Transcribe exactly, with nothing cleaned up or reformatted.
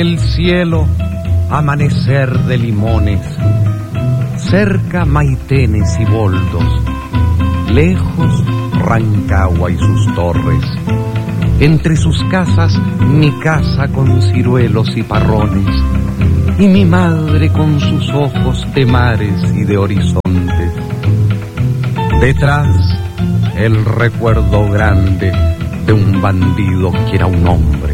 el cielo, amanecer de limones, cerca Maitenes y Boldos, lejos Rancagua y sus torres, entre sus casas mi casa con ciruelos y parrones, y mi madre con sus ojos de mares y de horizontes. Detrás el recuerdo grande de un bandido que era un hombre,